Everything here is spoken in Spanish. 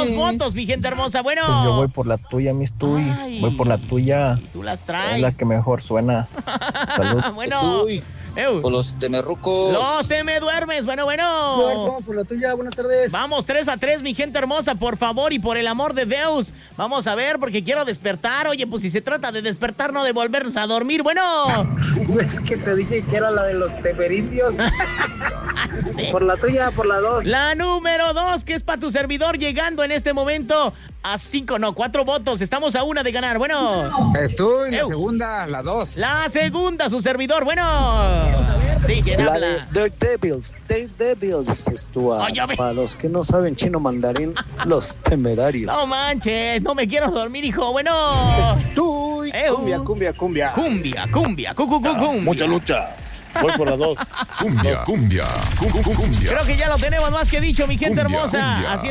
2 votos, mi gente hermosa. Bueno. Pues yo voy por la tuya, Miss Tuy. Voy por la tuya. Y tú las traes. Es la que mejor suena. Salud. Bueno. Con los temerrucos. Los temeduermes. Bueno. Vamos por la tuya, buenas tardes. Vamos 3-3, mi gente hermosa, por favor y por el amor de Dios. Vamos a ver, porque quiero despertar. Oye, pues si se trata de despertar, no de volvernos a dormir. Bueno. Es que te dije que era la de los temerindios. Sí. Por la tuya, por la 2. La número 2, que es para tu servidor, llegando en este momento a 4 votos. Estamos a 1 de ganar. Bueno. Estoy la segunda, la 2. La segunda, su servidor. Bueno. Sí, ¿quién habla? Daredevils, Stuart. Óyame. Para los que no saben chino mandarín, los temerarios. No manches, no me quiero dormir, hijo. Bueno. Cumbia. Cumbia. Mucha lucha. Voy por la 2. Cumbia. Creo que ya lo tenemos más que dicho, mi gente Cumbia, hermosa. cumbia. Así